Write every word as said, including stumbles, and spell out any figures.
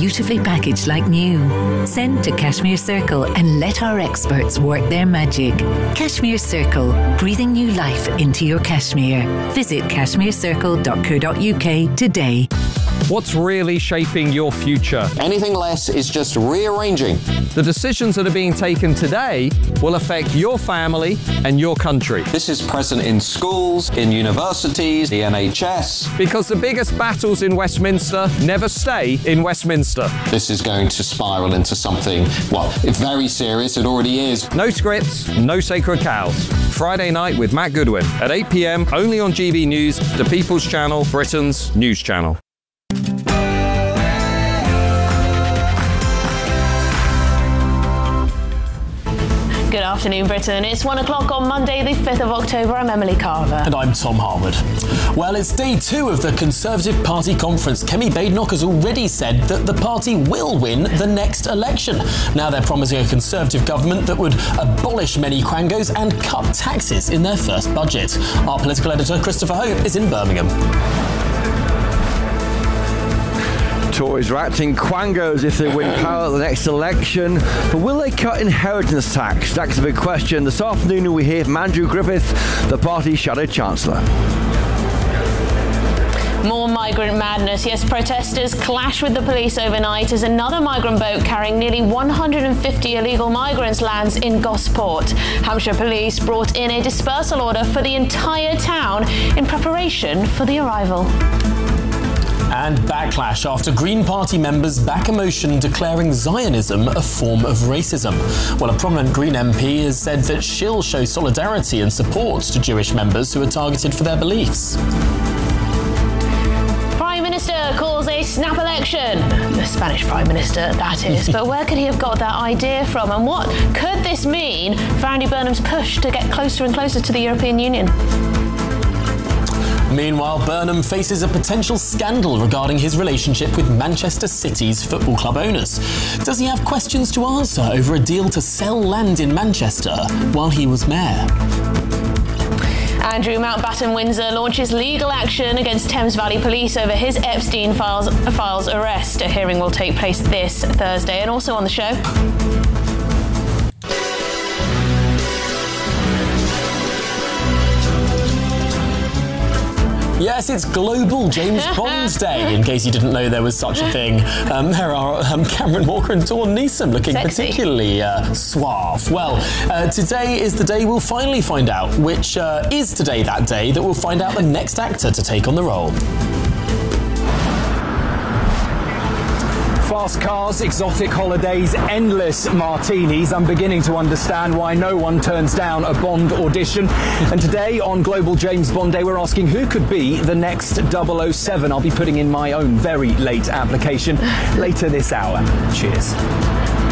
beautifully packaged like new. Send to Cashmere Circle and let our experts work their magic. Cashmere Circle, breathing new life into your cashmere. Visit cashmere circle dot co dot uk today. What's really shaping your future? Anything less is just rearranging. The decisions that are being taken today will affect your family and your country. This is present in schools, in universities, the N H S. Because the biggest battles in Westminster never stay in Westminster. This is going to spiral into something, well, very serious. It already is. No scripts, no sacred cows. Friday night with Matt Goodwin at eight p.m. only on G B News, the People's Channel, Britain's news channel. Good afternoon, Britain. It's one o'clock on Monday, the fifth of October. I'm Emily Carver. And I'm Tom Harwood. Well, it's day two of the Conservative Party conference. Kemi Badenoch has already said that the party will win the next election. Now they're promising a Conservative government that would abolish many quangos and cut taxes in their first budget. Our political editor, Christopher Hope, is in Birmingham. Tories are acting quangos if they win power at the next election. But will they cut inheritance tax? That's a big question. This afternoon we hear from Andrew Griffith, the party's shadow chancellor. More migrant madness. Yes, protesters clash with the police overnight as another migrant boat carrying nearly one hundred fifty illegal migrants lands in Gosport. Hampshire police brought in a dispersal order for the entire town in preparation for the arrival. And backlash after Green Party members back a motion declaring Zionism a form of racism. Well, a prominent Green M P has said that she'll show solidarity and support to Jewish members who are targeted for their beliefs. Prime Minister calls a snap election. The Spanish Prime Minister, that is. But where could he have got that idea from? And what could this mean for Andy Burnham's push to get closer and closer to the European Union? Meanwhile, Burnham faces a potential scandal regarding his relationship with Manchester City's football club owners. Does he have questions to answer over a deal to sell land in Manchester while he was mayor? Andrew Mountbatten Windsor launches legal action against Thames Valley Police over his Epstein files, files arrest. A hearing will take place this Thursday. And also on the show... Yes, it's Global James Bond Day, in case you didn't know there was such a thing. Um, there are um, Cameron Walker and Dawn Neeson looking Sexy. particularly uh, suave. Well, uh, today is the day we'll finally find out which uh, is today that day that we'll find out the next actor to take on the role. Fast cars, exotic holidays, endless martinis. I'm beginning to understand why no one turns down a Bond audition. And today on Global James Bond Day, we're asking who could be the next double oh seven. I'll be putting in my own very late application later this hour. Cheers.